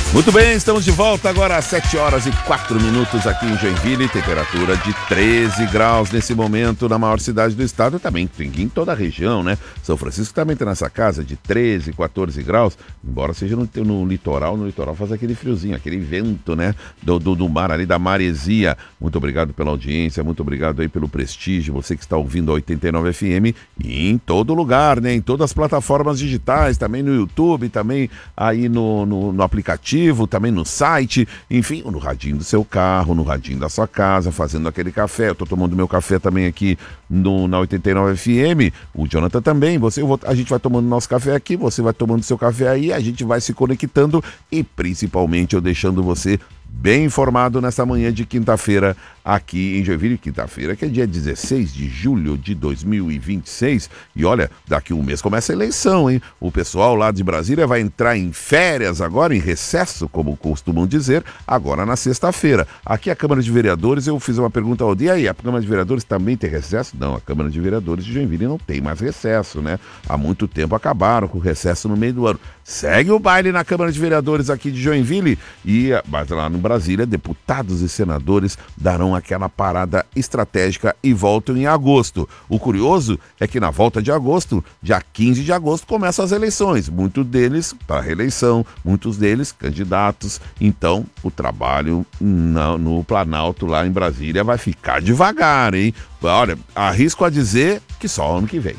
Muito bem, estamos de volta agora às 7 horas e 4 minutos aqui em Joinville, temperatura de 13 graus nesse momento na maior cidade do estado, também tem em toda a região, né? São Francisco também tem nessa casa de 13, 14 graus, embora seja no litoral faz aquele friozinho, aquele vento, né? Do mar ali, da maresia. Muito obrigado pela audiência, muito obrigado aí pelo prestígio, você que está ouvindo a 89 FM e em todo lugar, né? Em todas as plataformas digitais, também no YouTube, também aí no aplicativo, também no site, enfim, no radinho do seu carro, no radinho da sua casa, fazendo aquele café. Eu tô tomando meu café também aqui na 89 FM, o Jonathan também, a gente vai tomando nosso café aqui, você vai tomando seu café aí, a gente vai se conectando e principalmente eu deixando você bem informado nessa manhã de quinta-feira aqui em Joinville, quinta-feira que é dia 16 de julho de 2026 e olha, daqui um mês começa a eleição, hein? O pessoal lá de Brasília vai entrar em férias agora, em recesso, como costumam dizer, agora na sexta-feira. Aqui a Câmara de Vereadores, eu fiz uma pergunta ao dia, e aí, a Câmara de Vereadores também tem recesso? Não, a Câmara de Vereadores de Joinville não tem mais recesso, né? Há muito tempo acabaram com o recesso no meio do ano. Segue o baile na Câmara de Vereadores aqui de Joinville mas lá no Brasília, deputados e senadores darão aquela parada estratégica e voltam em agosto. O curioso é que na volta de agosto, dia 15 de agosto, começam as eleições. Muitos deles para reeleição, muitos deles candidatos. Então, o trabalho no Planalto lá em Brasília vai ficar devagar, hein? Olha, arrisco a dizer que só ano que vem.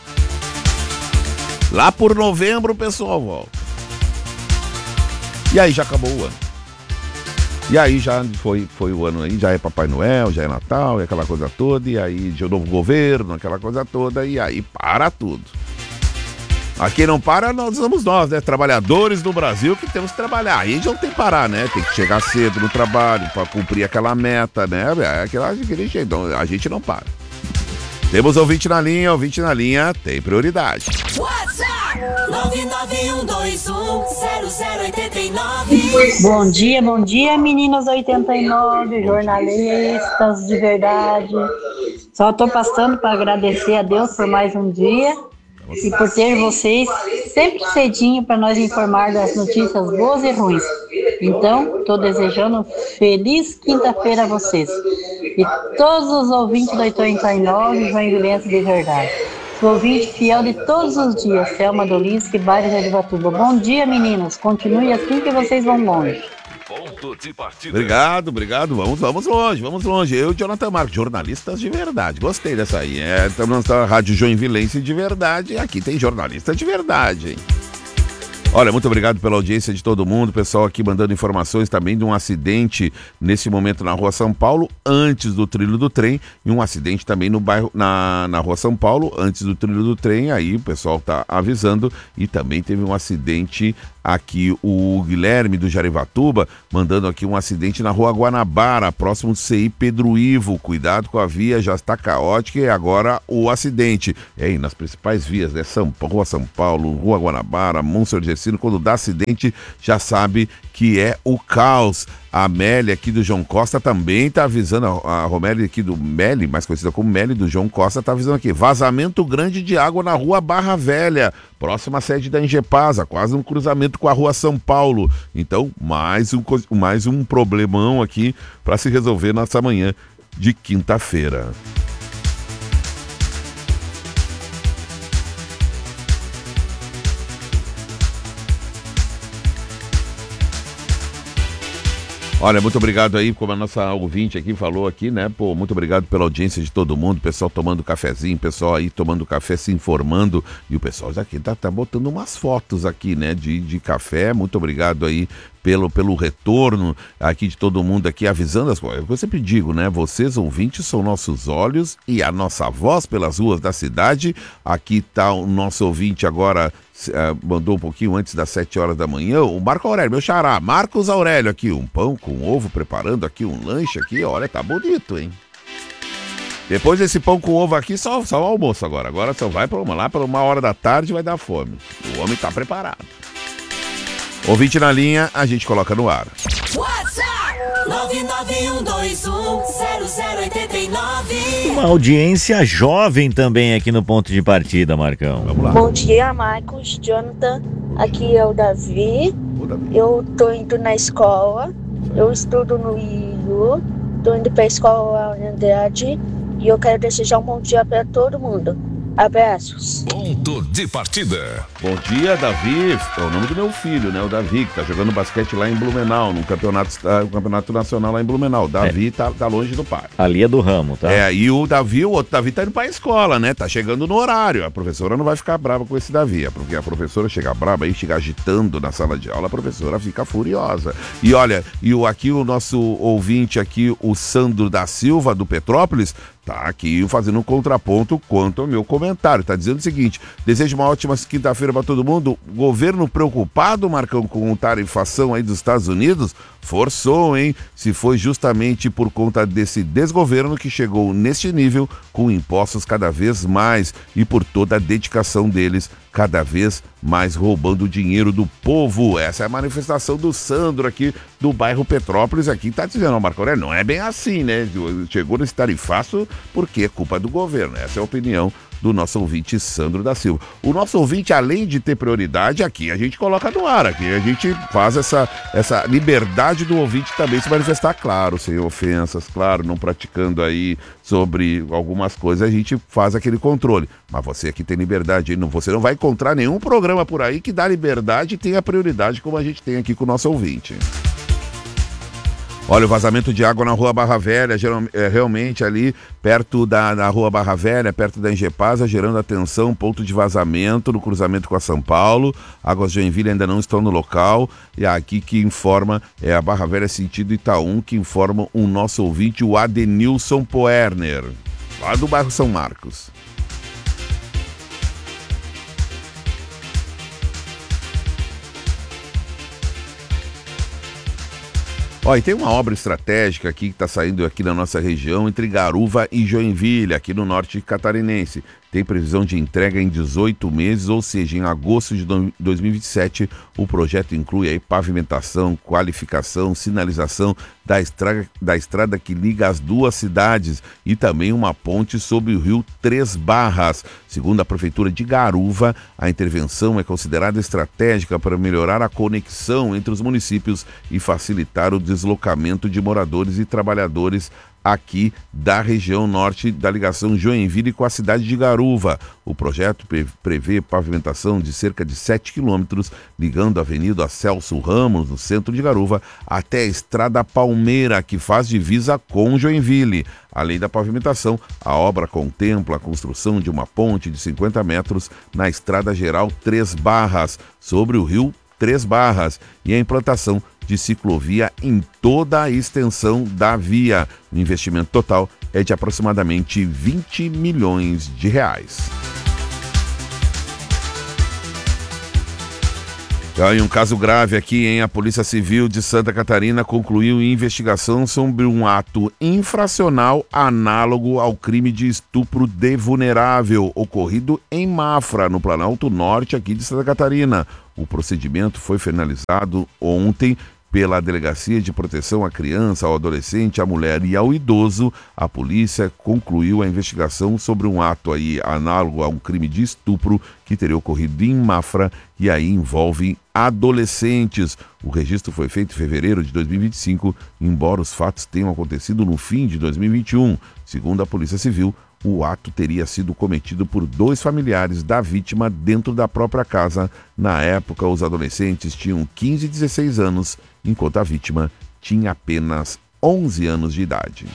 Lá por novembro o pessoal volta. E aí já acabou o ano. E aí já foi o ano aí, já é Papai Noel, já é Natal, e aquela coisa toda, e aí de novo governo, aquela coisa toda, e aí para tudo. Aqui não para, nós somos nós, né? Trabalhadores do Brasil que temos que trabalhar. Aí já não tem que parar, né? Tem que chegar cedo no trabalho para cumprir aquela meta, né? Aquele jeito, então, a gente não para. Temos ouvinte na linha tem prioridade. WhatsApp 991210089. Bom dia, meninas 89, jornalistas de verdade. Só estou passando para agradecer a Deus por mais um dia e por ter vocês sempre cedinho para nós informar das notícias boas e ruins. Então, estou desejando feliz quinta-feira a vocês e todos os ouvintes da 89, joinvilenses de verdade. Sou ouvinte fiel de todos os dias, Selma Dolinski, bairro de Arivatuba. Bom dia, meninas. Continue assim que vocês vão longe. Ponto de partida. Obrigado. Vamos longe. Eu e Jonathan Marcos, jornalistas de verdade. Gostei dessa aí. Estamos na Rádio Joinvilense de verdade e aqui tem jornalista de verdade, hein? Olha, muito obrigado pela audiência de todo mundo, pessoal aqui mandando informações também de um acidente nesse momento na Rua São Paulo, antes do trilho do trem, e um acidente também no bairro, na Rua São Paulo, antes do trilho do trem, aí o pessoal tá avisando, e também teve um acidente aqui, o Guilherme do Jarivatuba, mandando aqui um acidente na Rua Guanabara, próximo do CI Pedro Ivo, cuidado com a via, já está caótica e agora o acidente. E aí, nas principais vias, né, Rua São Paulo, Rua Guanabara, Monsenhor Gessino, quando dá acidente, já sabe que é o caos. A Meli aqui do João Costa também está avisando, a Romélia aqui do Meli, mais conhecida como Meli do João Costa, está avisando aqui, vazamento grande de água na Rua Barra Velha, próxima à sede da Engepasa, quase um cruzamento com a Rua São Paulo. Então, mais um problemão aqui para se resolver nessa manhã de quinta-feira. Olha, muito obrigado aí, como a nossa ouvinte aqui falou aqui, né? Pô, muito obrigado pela audiência de todo mundo, pessoal tomando cafezinho, pessoal aí tomando café, se informando, e o pessoal aqui tá botando umas fotos aqui, né, de café. Muito obrigado aí pelo retorno aqui de todo mundo aqui, avisando as coisas. Eu sempre digo, né? Vocês, ouvintes, são nossos olhos e a nossa voz pelas ruas da cidade. Aqui tá o nosso ouvinte agora, mandou um pouquinho antes das 7 horas da manhã, o Marco Aurélio, meu xará, Marcos Aurélio aqui, um pão com ovo, preparando aqui um lanche aqui, olha, tá bonito, hein? Depois desse pão com ovo aqui, só o almoço agora só vai para lá para 1h vai dar fome. O homem tá preparado. Ouvinte na linha, a gente coloca no ar. WhatsApp 991210089. Uma audiência jovem também aqui no ponto de partida, Marcão. Vamos lá. Bom dia, Marcos, Jonathan. Aqui é o Davi. Davi. Eu tô indo na escola, eu estudo no IU, tô indo pra escola Andrade e eu quero desejar um bom dia pra todo mundo. Abraços. Ponto de partida. Bom dia, Davi. É o nome do meu filho, né? O Davi, que tá jogando basquete lá em Blumenau, no campeonato nacional lá em Blumenau. Davi tá longe do pai. Ali é do ramo, tá? E o outro Davi tá indo pra escola, né? Tá chegando no horário. A professora não vai ficar brava com esse Davi, porque a professora chega brava aí, chega agitando na sala de aula, a professora fica furiosa. E olha, aqui o nosso ouvinte aqui, o Sandro da Silva, do Petrópolis, tá aqui fazendo um contraponto quanto ao meu comentário. Tá dizendo o seguinte: desejo uma ótima quinta-feira para todo mundo. Governo preocupado, Marcão, com a tarifação aí dos Estados Unidos? Forçou, hein? Se foi justamente por conta desse desgoverno que chegou neste nível, com impostos cada vez mais e por toda a dedicação deles, cada vez mais roubando o dinheiro do povo. Essa é a manifestação do Sandro aqui do bairro Petrópolis. Aqui tá dizendo, Marco Aurélio, não é bem assim, né? Chegou nesse tarifaço porque é culpa do governo. Essa é a opinião do nosso ouvinte Sandro da Silva. O nosso ouvinte, além de ter prioridade, aqui a gente coloca no ar, aqui a gente faz essa liberdade do ouvinte também se manifestar, claro, sem ofensas, claro, não praticando aí sobre algumas coisas, a gente faz aquele controle. Mas você aqui tem liberdade, você não vai encontrar nenhum programa por aí que dá liberdade e tenha prioridade como a gente tem aqui com o nosso ouvinte. Olha, o vazamento de água na Rua Barra Velha, realmente ali perto da Rua Barra Velha, perto da Engepasa, gerando atenção, ponto de vazamento no cruzamento com a São Paulo. Águas de Joinville ainda não estão no local. E aqui que informa é a Barra Velha sentido Itaú, que informa o nosso ouvinte, o Adenilson Poerner, lá do bairro São Marcos. Ó, e tem uma obra estratégica aqui que está saindo aqui na nossa região, entre Garuva e Joinville, aqui no norte catarinense. Tem previsão de entrega em 18 meses, ou seja, em agosto de 2027, o projeto inclui aí pavimentação, qualificação, sinalização da estrada que liga as duas cidades e também uma ponte sobre o rio Três Barras. Segundo a Prefeitura de Garuva, a intervenção é considerada estratégica para melhorar a conexão entre os municípios e facilitar o deslocamento de moradores e trabalhadores aqui da região norte da ligação Joinville com a cidade de Garuva. O projeto prevê pavimentação de cerca de 7 quilômetros, ligando a Avenida Celso Ramos, no centro de Garuva, até a Estrada Palmeira, que faz divisa com Joinville. Além da pavimentação, a obra contempla a construção de uma ponte de 50 metros na Estrada Geral Três Barras, sobre o rio Três Barras, e a implantação de ciclovia em toda a extensão da via. O investimento total é de aproximadamente 20 milhões de reais. E um caso grave aqui, hein? A Polícia Civil de Santa Catarina concluiu investigação sobre um ato infracional análogo ao crime de estupro de vulnerável, ocorrido em Mafra, no Planalto Norte aqui de Santa Catarina. O procedimento foi finalizado ontem pela Delegacia de Proteção à Criança, ao Adolescente, à Mulher e ao Idoso. A polícia concluiu a investigação sobre um ato aí análogo a um crime de estupro que teria ocorrido em Mafra e aí envolve adolescentes. O registro foi feito em fevereiro de 2025, embora os fatos tenham acontecido no fim de 2021. Segundo a Polícia Civil, o ato teria sido cometido por 2 familiares da vítima dentro da própria casa. Na época, os adolescentes tinham 15 e 16 anos, enquanto a vítima tinha apenas 11 anos de idade.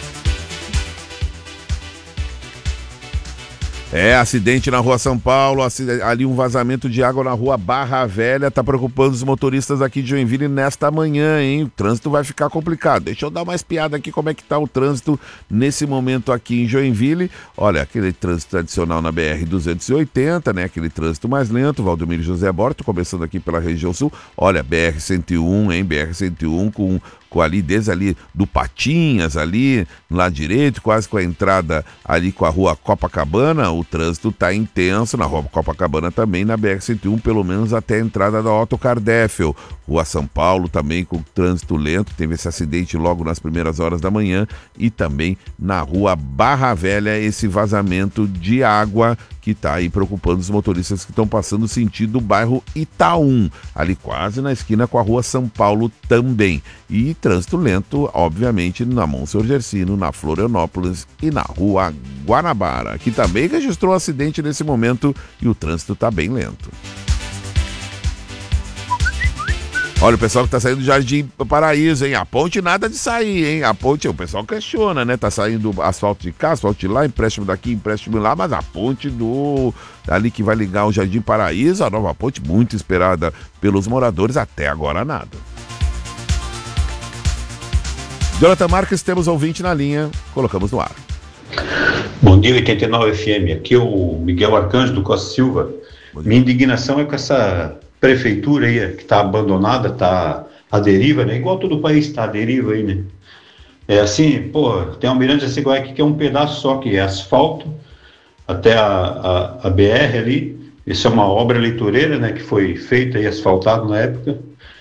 Acidente na Rua São Paulo, ali um vazamento de água na Rua Barra Velha, tá preocupando os motoristas aqui de Joinville nesta manhã, hein? O trânsito vai ficar complicado. Deixa eu dar uma espiada aqui como é que tá o trânsito nesse momento aqui em Joinville. Olha, aquele trânsito tradicional na BR-280, né? Aquele trânsito mais lento, Valdomiro José Borto, começando aqui pela região sul. Olha, BR-101, hein? BR-101 com ali, desde ali do Patinhas, ali no lado direito, quase com a entrada ali com a Rua Copacabana, o trânsito está intenso, na Rua Copacabana também, na BR-101, pelo menos até a entrada da Otto Cardeffel. Rua São Paulo também com trânsito lento, teve esse acidente logo nas primeiras horas da manhã, e também na Rua Barra Velha, esse vazamento de água que está aí preocupando os motoristas que estão passando sentido do bairro Itaú, ali quase na esquina com a rua São Paulo também. E trânsito lento, obviamente, na Monsenhor Gersino, na Florianópolis e na rua Guanabara, que também registrou um acidente nesse momento e o trânsito está bem lento. Olha, o pessoal que tá saindo do Jardim Paraíso, hein? A ponte nada de sair, hein? A ponte, o pessoal questiona, né? Tá saindo asfalto de cá, asfalto de lá, empréstimo daqui, empréstimo lá, mas a ponte ali que vai ligar o Jardim Paraíso, a nova ponte muito esperada pelos moradores, até agora nada. Jonathan Marques, temos ouvinte na linha, colocamos no ar. Bom dia, 89 FM, aqui é o Miguel Arcanjo do Costa Silva. Minha indignação é com essa prefeitura aí, que está abandonada, está à deriva, né? Igual todo o país está à deriva aí, né? É assim, pô, tem um Almirante Jaceguai aqui que é um pedaço só, que é asfalto, até a BR ali. Isso é uma obra eleitoreira, né? Que foi feita e asfaltada na época,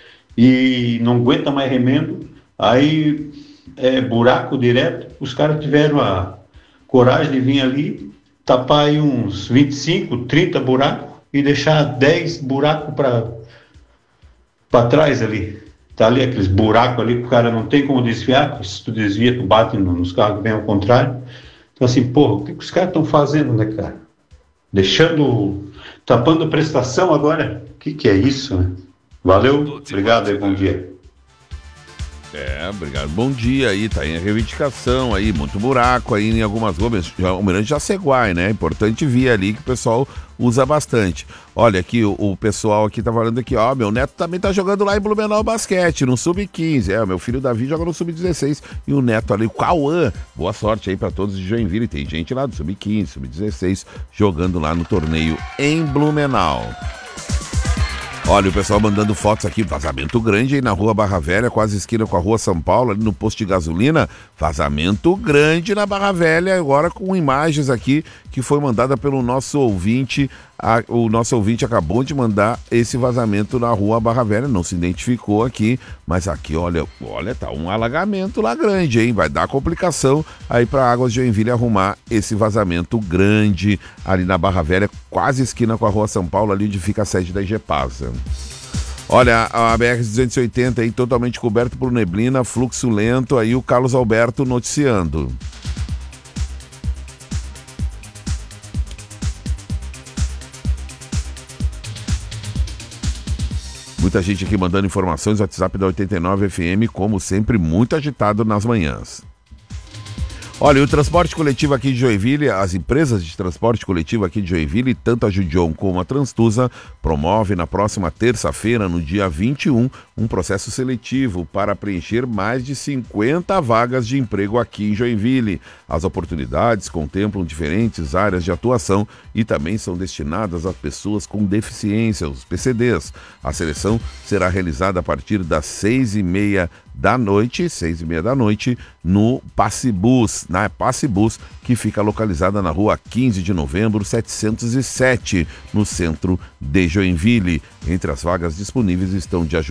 e não aguenta mais remendo, aí é buraco direto. Os caras tiveram a coragem de vir ali, tapar aí uns 25, 30 buracos, e deixar 10 buracos para trás ali. Tá ali aqueles buracos ali que o cara não tem como desviar, porque se tu desvia, tu bate nos carros que vem ao contrário. Então assim, porra, o que os caras estão fazendo, né, cara? Tapando a prestação agora? O que é isso, né? Valeu, obrigado aí, bom dia. Obrigado. Bom dia aí, tá aí a reivindicação aí, muito buraco aí em algumas ruas, o Almirante Jaceguai, né? Importante vir ali que o pessoal usa bastante. Olha aqui, o pessoal aqui tá falando aqui, ó, meu neto também tá jogando lá em Blumenau basquete, no Sub-15, meu filho Davi joga no Sub-16 e o neto ali, o Cauã, boa sorte aí pra todos de Joinville, tem gente lá do Sub-15, Sub-16 jogando lá no torneio em Blumenau. Olha, o pessoal mandando fotos aqui, vazamento grande aí na rua Barra Velha, quase esquina com a rua São Paulo, ali no posto de gasolina, vazamento grande na Barra Velha, agora com imagens aqui que foi mandada pelo nosso ouvinte. O nosso ouvinte acabou de mandar esse vazamento na rua Barra Velha, não se identificou aqui, mas aqui, olha, tá um alagamento lá grande, hein? Vai dar complicação aí para Águas de Joinville arrumar esse vazamento grande ali na Barra Velha, quase esquina com a rua São Paulo, ali onde fica a sede da Igepasa. Olha, a BR-280 aí totalmente coberto por neblina, fluxo lento, aí o Carlos Alberto noticiando. Muita gente aqui mandando informações, WhatsApp da 89 FM, como sempre, muito agitado nas manhãs. Olha, e o transporte coletivo aqui de Joinville, as empresas de transporte coletivo aqui de Joinville, tanto a Judion como a Transtusa, promove na próxima terça-feira, no dia 21, um processo seletivo para preencher mais de 50 vagas de emprego aqui em Joinville. As oportunidades contemplam diferentes áreas de atuação e também são destinadas a pessoas com deficiência, os PCDs. A seleção será realizada a partir das 6h30 da noite, no Passibus, na Passibus, que fica localizada na rua 15 de novembro, 707, no centro de Joinville. Entre as vagas disponíveis estão de